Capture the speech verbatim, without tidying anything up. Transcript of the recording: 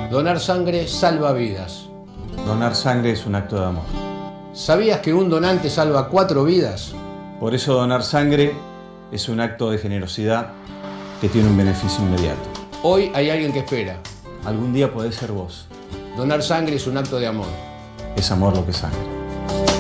Donar sangre salva vidas. Donar sangre es un acto de amor. ¿Sabías que un donante salva cuatro vidas? Por eso donar sangre es un acto de generosidad que tiene un beneficio inmediato. Hoy hay alguien que espera. Algún día podés ser vos. Donar sangre es un acto de amor. Es amor lo que sangra.